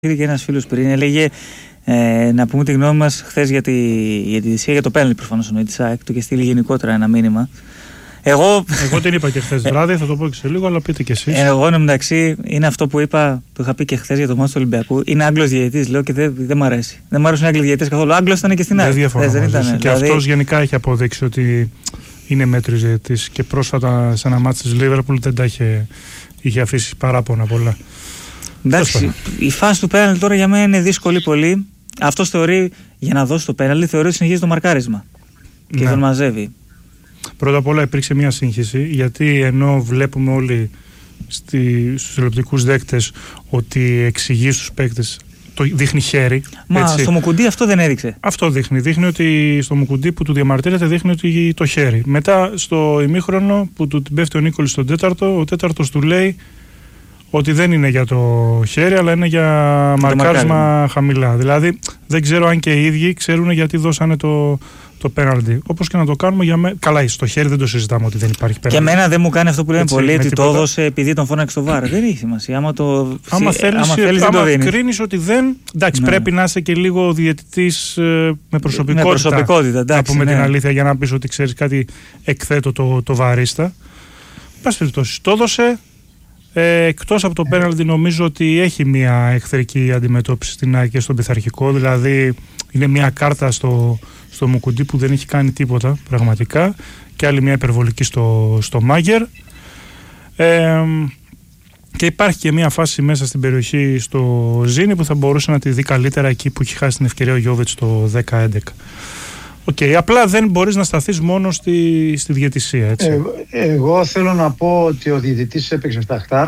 Και ένας φίλος πριν έλεγε να πούμε τη γνώμη μας χθες για τη θυσία για το πέναλτι προφανώς εννοεί της ΑΕΚ, το και στείλει γενικότερα ένα μήνυμα. Εγώ την είπα και χθες βράδυ, θα το πω και σε λίγο, αλλά πείτε και εσείς. Εγώ μεταξύ είναι αυτό που είπα, το είχα πει και χθες για το μάτι του Ολυμπιακού. Είναι Άγγλος διαιτητής, λέω, και δεν μ' αρέσει. Δεν μ' αρέσουν οι Άγγλοι διαιτητές καθόλου. Άγγλος ήταν και στην ΑΕΚ. Δεν διαφωνώ. Και δηλαδή... αυτός γενικά έχει αποδείξει ότι είναι μέτριος διαιτητής και πρόσφατα σε ένα μάτι της Liverpool δεν τα είχε αφήσει παράπονα πολλά. Εντάξει, η φάση του πέναλτι τώρα για μένα είναι δύσκολη πολύ. Αυτός θεωρεί, για να δώσει το πέναλτι, θεωρεί ότι συνεχίζει το μαρκάρισμα και τον μαζεύει. Πρώτα απ' όλα υπήρξε μια σύγχυση, γιατί ενώ βλέπουμε όλοι στους τηλεοπτικούς δέκτες ότι εξηγεί στους παίκτες, το δείχνει χέρι. Μα έτσι. Στο Μουκουντί αυτό δεν έδειξε. Αυτό δείχνει. Δείχνει ότι στο Μουκουντί που του διαμαρτύρεται δείχνει ότι το χέρι. Μετά στο ημίχρονο που του πέφτει ο Νίκολης στον τέταρτο, ο τέταρτος του λέει ότι δεν είναι για το χέρι, αλλά είναι για μαρκάρισμα χαμηλά. Δηλαδή δεν ξέρω αν και οι ίδιοι ξέρουν γιατί δώσανε το πέναλτι. Όπως και να το κάνουμε, καλά, στο χέρι δεν το συζητάμε ότι δεν υπάρχει πέναλτι. Και εμένα δεν μου κάνει αυτό που λένε πολλοί, ότι το έδωσε επειδή τον φώναξε στο βάρ. Δεν έχει σημασία. Άμα θέλεις δεν το δίνεις. Κρίνεις ότι δεν. Εντάξει, πρέπει να είσαι και λίγο διαιτητής με προσωπικότητα. Με προσωπικότητα, εντάξει. Να πούμε την αλήθεια, για να πεις ότι ξέρεις κάτι, εκθέτω το βαρίστα. Πάση περιπτώσει, το έδωσε. Εκτός από το πέναλτι, νομίζω ότι έχει μια εχθρική αντιμετώπιση στην ΑΕΚ και στον πειθαρχικό. Δηλαδή είναι μια κάρτα στο Μουκουντί που δεν έχει κάνει τίποτα πραγματικά, και άλλη μια υπερβολική στο Μάγερ. Και υπάρχει και μια φάση μέσα στην περιοχή στο Ζήνη που θα μπορούσε να τη δει καλύτερα εκεί που έχει χάσει την ευκαιρία ο Γιώβετς το 10-11. Απλά δεν μπορείς να σταθείς μόνο στη διαιτησία, έτσι. Εγώ θέλω να πω ότι ο διαιτητής έπαιξε στα Χτάρ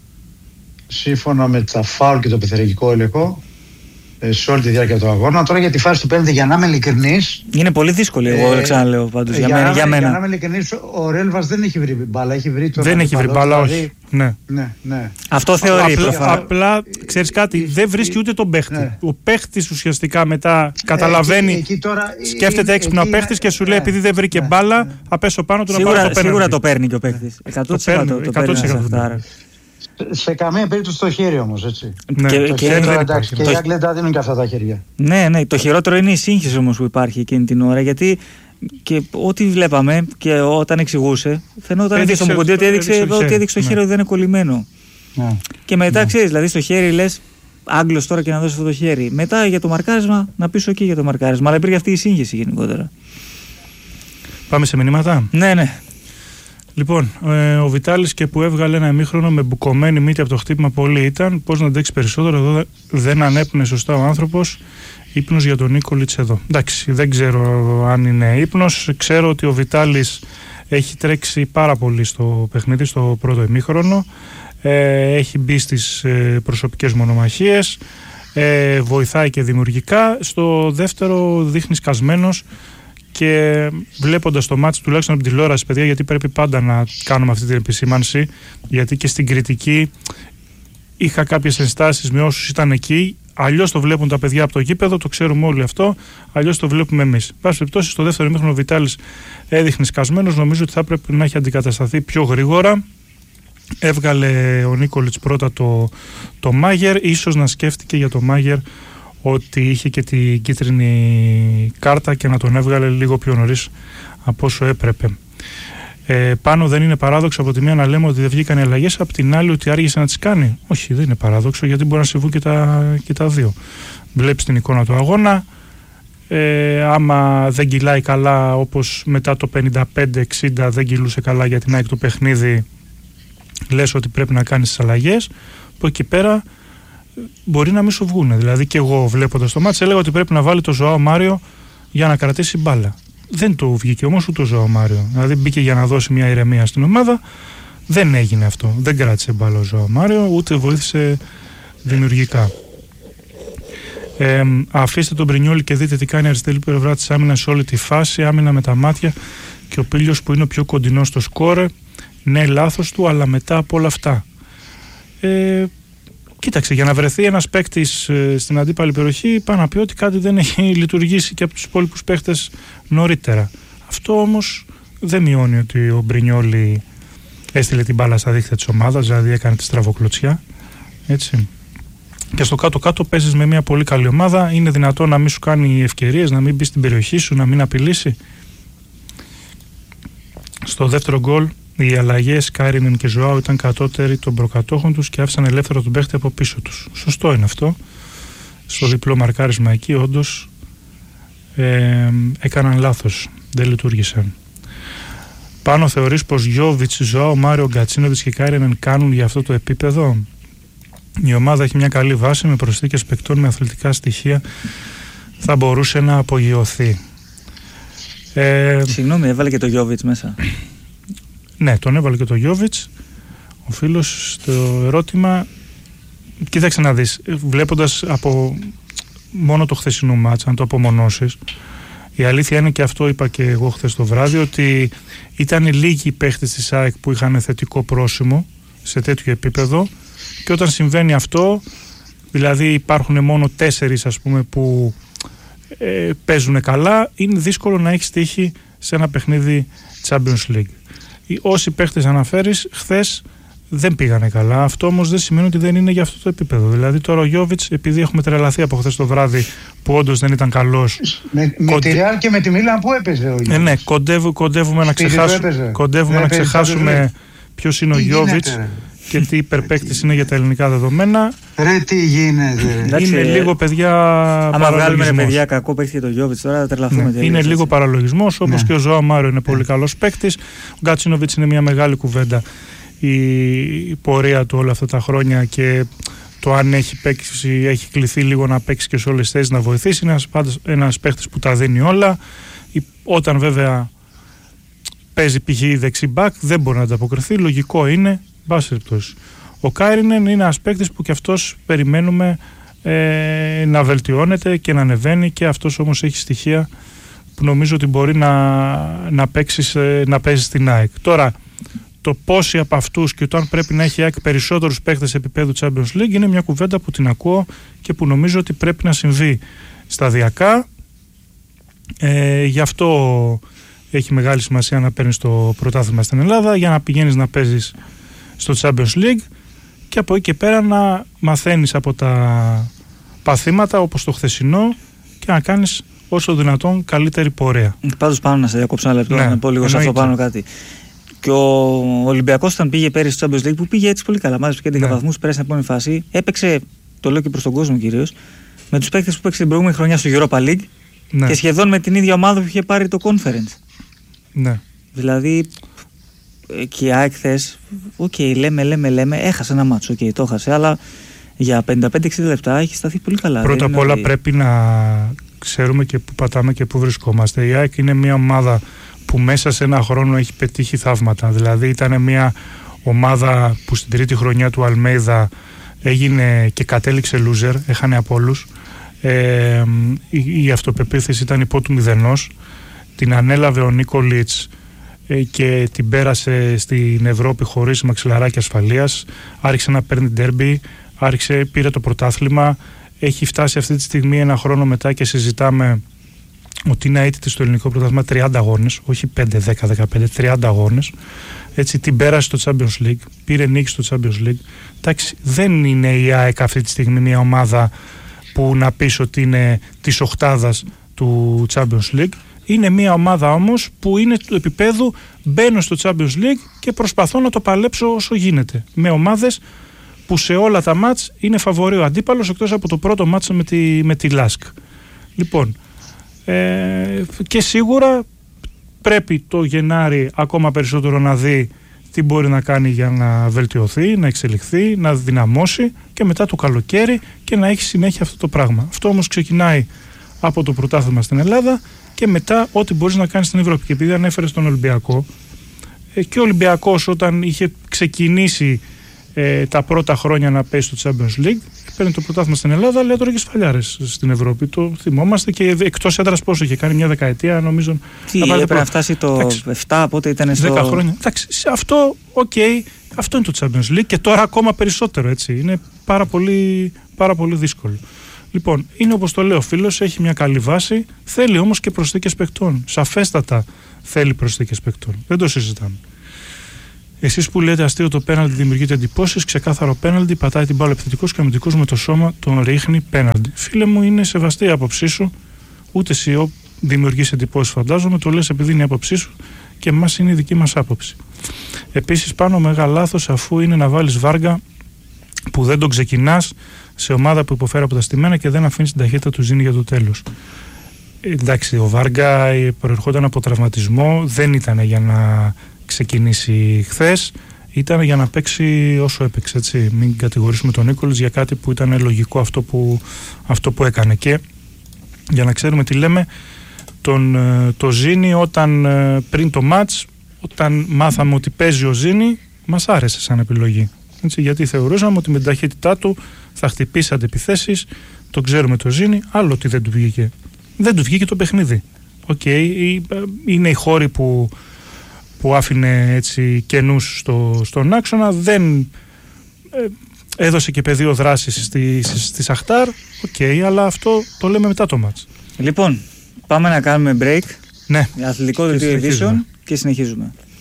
σύμφωνα με τα φάουλ και το πειθαρχικό έλεγχο σε όλη τη διάρκεια του αγώνα. Τώρα για τη φάση του πέναλτι, για να είμαι ειλικρινής, είναι πολύ δύσκολη, εγώ ξαναλέω πάντως για μένα. Για να είμαι ειλικρινής, ο Ρέλβας δεν έχει βρει μπάλα. Δεν έχει βρει μπάλα, όχι. Ναι. Αυτό θεωρεί. Απλά ξέρεις κάτι, δεν βρίσκει ούτε τον παίχτη. Ναι. Ο παίχτης ουσιαστικά μετά καταλαβαίνει, σκέφτεται έξυπνα ο παίχτης και σου λέει επειδή δεν βρήκε μπάλα, απέσω πάνω του να πάρει το πέναλτι. Σίγουρα το παίρνει και ο παίχτης. 100% το παίρνει. Σε καμία περίπτωση το χέρι όμως, έτσι. Ναι, και οι Άγγλοι δεν δίνουν και αυτά τα χέρια. Ναι, το χειρότερο είναι η σύγχυση όμως που υπάρχει εκείνη την ώρα, γιατί και ό,τι βλέπαμε και όταν εξηγούσε, φαινόταν και στο Μουκουντί ότι έδειξε το χέρι ότι δεν είναι κολλημένο. Και μετά ξέρεις, δηλαδή στο χέρι λες Άγγλος τώρα και να δώσει αυτό το χέρι. Μετά για το μαρκάρισμα να πεις OK για το μαρκάρισμα, αλλά υπήρχε αυτή η σύγχυση γενικότερα. Πάμε σε μηνύματα. Ναι. Λοιπόν, ο Βιτάλης και που έβγαλε ένα ημίχρονο με μπουκωμένη μύτη από το χτύπημα πολύ ήταν. Πώς να αντέξει περισσότερο, εδώ δεν ανέπνε σωστά ο άνθρωπος. Ύπνος για τον Νίκολιτς εδώ. Εντάξει, δεν ξέρω αν είναι ύπνος. Ξέρω ότι ο Βιτάλης έχει τρέξει πάρα πολύ στο παιχνίδι στο πρώτο ημίχρονο. Έχει μπει στις προσωπικές μονομαχίες. Βοηθάει και δημιουργικά. Στο δεύτερο δείχνει σκασμένος. Και βλέποντας το μάτς, τουλάχιστον από την τηλεόραση, παιδιά, γιατί πρέπει πάντα να κάνουμε αυτή την επισήμανση, γιατί και στην κριτική είχα κάποιες ενστάσεις με όσους ήταν εκεί. Αλλιώς το βλέπουν τα παιδιά από το γήπεδο, το ξέρουμε όλοι αυτό, αλλιώς το βλέπουμε εμείς. Πάση περιπτώσει, στο δεύτερο ημίχρονο ο Βιτάλης έδειχνε σκασμένος, νομίζω ότι θα έπρεπε να έχει αντικατασταθεί πιο γρήγορα. Έβγαλε ο Νίκολιτς πρώτα το Μάγερ, ίσως να σκέφτηκε για το Μάγερ ότι είχε και την κίτρινη κάρτα και να τον έβγαλε λίγο πιο νωρίς από όσο έπρεπε. Πάνω δεν είναι παράδοξο από τη μία να λέμε ότι δεν βγήκαν οι αλλαγές, από την άλλη ότι άργησε να τις κάνει. Όχι, δεν είναι παράδοξο, γιατί μπορεί να συμβούν και τα δύο. Βλέπεις την εικόνα του αγώνα, άμα δεν κυλάει καλά, όπως μετά το 55-60 δεν κυλούσε καλά για την ΑΕΚ το παιχνίδι, λες ότι πρέπει να κάνεις τις αλλαγές. Από εκεί πέρα μπορεί να μην σου βγουν. Δηλαδή και εγώ βλέποντας το μάτς έλεγα ότι πρέπει να βάλει το Ζωάο Μάριο για να κρατήσει μπάλα. Δεν το βγήκε όμως ούτε ο Ζωάο Μάριο. Δηλαδή μπήκε για να δώσει μια ηρεμία στην ομάδα. Δεν έγινε αυτό. Δεν κράτησε μπάλα ο Ζωάο Μάριο, ούτε βοήθησε δημιουργικά. Αφήστε τον Μπρινιόλι και δείτε τι κάνει η αριστερή πλευρά της άμυνας σε όλη τη φάση. Άμυνα με τα μάτια και ο Πίλιος που είναι ο πιο κοντινός στο σκόρε. Ναι, λάθος του, αλλά μετά από όλα αυτά. Κοίταξε, για να βρεθεί ένας παίκτης στην αντίπαλη περιοχή, πάνω να πει ότι κάτι δεν έχει λειτουργήσει και από τους υπόλοιπους παίκτες νωρίτερα. Αυτό όμως δεν μειώνει ότι ο Μπρινιόλι έστειλε την μπάλα στα δίχτυα της ομάδας, δηλαδή έκανε τη στραβοκλωτσιά. Έτσι. Και στο κάτω-κάτω παίζεις με μια πολύ καλή ομάδα. Είναι δυνατόν να μην σου κάνει ευκαιρίες, να μην μπει στην περιοχή σου, να μην απειλήσει. Στο δεύτερο γκολ, οι αλλαγές Κάιρινεν και Ζωάου ήταν κατώτεροι των προκατόχων τους και άφησαν ελεύθερο τον παίχτη από πίσω τους. Σωστό είναι αυτό. Στο διπλό μαρκάρισμα εκεί, όντως έκαναν λάθος. Δεν λειτουργήσαν. Πάνω, θεωρείς πως Γιόβιτς, Ζωάου, Μάριο, Γκατσίνοβιτς και Κάιρινεν κάνουν για αυτό το επίπεδο? Η ομάδα έχει μια καλή βάση με προσθήκες παικτών με αθλητικά στοιχεία. Θα μπορούσε να απογειωθεί. Συγγνώμη, έβαλε και το Γιόβιτς μέσα. Ναι, τον έβαλε και το Γιόβιτς. Ο φίλος στο ερώτημα, κοίταξε να δεις, βλέποντας από μόνο το χθεσινό μάτς, αν το απομονώσεις, η αλήθεια είναι, και αυτό είπα και εγώ χθες το βράδυ, ότι ήταν λίγοι οι παίχτες της ΑΕΚ που είχαν θετικό πρόσημο σε τέτοιο επίπεδο, και όταν συμβαίνει αυτό, δηλαδή υπάρχουν μόνο 4 ας πούμε που παίζουν καλά, είναι δύσκολο να έχεις τύχη σε ένα παιχνίδι Champions League. Όσοι παίχτες αναφέρεις χθες δεν πήγανε καλά. Αυτό όμως δεν σημαίνει ότι δεν είναι για αυτό το επίπεδο. Δηλαδή τώρα ο Γιόβιτς, επειδή έχουμε τρελαθεί από χθες το βράδυ που όντως δεν ήταν καλός, με τη Ρεάλ και με τη Μίλαν που έπαιζε ο Γιόβιτς. Ναι, κοντεύουμε να ξεχάσουμε ποιος είναι ο Γιόβιτς και τι υπερπαίκτης είναι για τα ελληνικά δεδομένα. Ρε, τι γίνεται. Είναι λίγο, παιδιά, άμα βγάλουμε παιδιά κακό παίκτη το Γιόβιτς τώρα θα τρελαθούμε. Ναι, είναι λίγο παραλογισμός, όπως και ο Ζωάου Μάριο είναι πολύ καλός παίκτης. Ο Γκατσίνοβιτς είναι μια μεγάλη κουβέντα η πορεία του όλα αυτά τα χρόνια, και το αν έχει κληθεί λίγο να παίξει και σε όλες τις θέσεις να βοηθήσει. Είναι ένας παίκτης που τα δίνει όλα. Όταν βέβαια παίζει π.χ. δεξί μπακ δεν μπορεί να ανταποκριθεί, λογικό είναι. Ο Κάιρινεν είναι ένας παίκτης που και αυτός περιμένουμε να βελτιώνεται και να ανεβαίνει, και αυτός όμως έχει στοιχεία που νομίζω ότι μπορεί να παίζει στην ΑΕΚ. Τώρα, το πόσοι από αυτούς και το αν πρέπει να έχει ΑΕΚ περισσότερους παίκτες επίπεδου Champions League είναι μια κουβέντα που την ακούω και που νομίζω ότι πρέπει να συμβεί σταδιακά. Γι' αυτό έχει μεγάλη σημασία να παίρνεις το πρωτάθλημα στην Ελλάδα, για να πηγαίνεις να παίζεις στο Champions League, και από εκεί και πέρα να μαθαίνεις από τα παθήματα όπως το χθεσινό και να κάνεις όσο δυνατόν καλύτερη πορεία. Πάντως, πάνω να σε διακόψω ένα λεπτό, να πω λίγο σε αυτό πάνω κάτι. Και ο Ολυμπιακός, όταν πήγε πέρυσι στο Champions League, που πήγε έτσι πολύ καλά, μάζεψε και 11 βαθμούς, πέρασε στην επόμενη φάση, έπαιξε, το λέω και προς τον κόσμο κυρίως, με τους παίκτες που παίξε την προηγούμενη χρονιά στο Europa League, και σχεδόν με την ίδια ομάδα που είχε πάρει το Conference. Ναι. Δηλαδή, και η ΑΕΚ χθες, λέμε, έχασε ένα μάτσο, το έχασε, αλλά για 55-60 λεπτά έχει σταθεί πολύ καλά. Πρώτα απ' όλα πρέπει να ξέρουμε και πού πατάμε και πού βρισκόμαστε. Η ΑΕΚ είναι μια ομάδα που μέσα σε ένα χρόνο έχει πετύχει θαύματα. Δηλαδή ήταν μια ομάδα που στην τρίτη χρονιά του Αλμέιδα έγινε και κατέληξε loser, έχανε από όλους. Η αυτοπεποίθηση ήταν υπό του μηδενός. Την ανέλαβε ο Νίκολιτς και την πέρασε στην Ευρώπη χωρίς μαξιλαράκι ασφαλείας. Άρχισε να παίρνει ντέρμπι, πήρε το πρωτάθλημα. Έχει φτάσει αυτή τη στιγμή ένα χρόνο μετά και συζητάμε ότι είναι αίτητη στο ελληνικό πρωτάθλημα 30 αγώνες, όχι 5, 10, 15, 30 αγώνες. Έτσι, την πέρασε στο Champions League, πήρε νίκη στο Champions League. Εντάξει, δεν είναι η ΑΕΚ αυτή τη στιγμή μια ομάδα που να πεις ότι είναι της οκτάδας του Champions League. Είναι μια ομάδα όμως που είναι του επίπεδου, μπαίνω στο Champions League και προσπαθώ να το παλέψω όσο γίνεται. Με ομάδες που σε όλα τα μάτς είναι φαβορί ο αντίπαλος, εκτός από το πρώτο μάτς με τη Λάσκ. Λοιπόν, και σίγουρα πρέπει το Γενάρη ακόμα περισσότερο να δει τι μπορεί να κάνει για να βελτιωθεί, να εξελιχθεί, να δυναμώσει, και μετά το καλοκαίρι και να έχει συνέχεια αυτό το πράγμα. Αυτό όμως ξεκινάει από το πρωτάθλημα στην Ελλάδα και μετά ό,τι μπορείς να κάνεις στην Ευρώπη. Και επειδή ανέφερες τον Ολυμπιακό, και ο Ολυμπιακός όταν είχε ξεκινήσει τα πρώτα χρόνια να παίζει στο Champions League, παίρνει το πρωτάθλημα στην Ελλάδα, λέει τώρα και σφαλιάρες στην Ευρώπη. Το θυμόμαστε, και εκτός έδρας πόσο είχε κάνει, μια δεκαετία νομίζω. Τι έπρεπε να φτάσει το 7, πότε ήταν στο 10 χρόνια. Εντάξει, αυτό, αυτό είναι το Champions League, και τώρα ακόμα περισσότερο, έτσι. Είναι πάρα πολύ δύσκολο. Λοιπόν, είναι όπως το λέει ο φίλος, έχει μια καλή βάση, θέλει όμως και προσθήκες παικτών. Σαφέστατα θέλει προσθήκες παικτών. Δεν το συζητάμε. Εσείς που λέτε αστείο το πέναλτι δημιουργείται εντυπώσεις, ξεκάθαρο πέναλτι, πατάει την μπάλα επιθετικός και αμυντικός με το σώμα τον ρίχνει πέναλτι. Φίλε μου, είναι σεβαστή η άποψή σου. Ούτε εσύ δημιουργείς εντυπώσεις, φαντάζομαι. Το λες επειδή είναι η άποψή σου και εμάς είναι η δική μας άποψη. Επίσης, πάνω μεγάλο λάθος αφού είναι να βάλεις Βάργα που δεν τον ξεκινάς σε ομάδα που υποφέρει από τα στημένα και δεν αφήνεις την ταχύτητα του Ζήνη για το τέλος. Εντάξει, ο Βάργα προερχόταν από τραυματισμό, δεν ήταν για να ξεκινήσει χθες, ήταν για να παίξει όσο έπαιξε, έτσι. Μην κατηγορήσουμε τον Νίκολιτς για κάτι που ήταν λογικό αυτό που έκανε. Και για να ξέρουμε τι λέμε, το Ζήνη όταν πριν το μάτς, όταν μάθαμε ότι παίζει ο Ζήνη, μας άρεσε σαν επιλογή. Έτσι, γιατί θεωρούσαμε ότι με την ταχύτητά του θα χτυπήσει αντεπιθέσεις, το ξέρουμε το Ζήνη, άλλο ότι δεν του βγήκε. Δεν του βγήκε το παιχνίδι. Είναι οι χώροι που άφηνε έτσι κενούς στον άξονα, δεν έδωσε και πεδίο δράσης στη Σαχτάρ, αλλά αυτό το λέμε μετά το μάτς. Λοιπόν, πάμε να κάνουμε break. Ναι. Αθλητικό δελτίο ειδήσεων και συνεχίζουμε.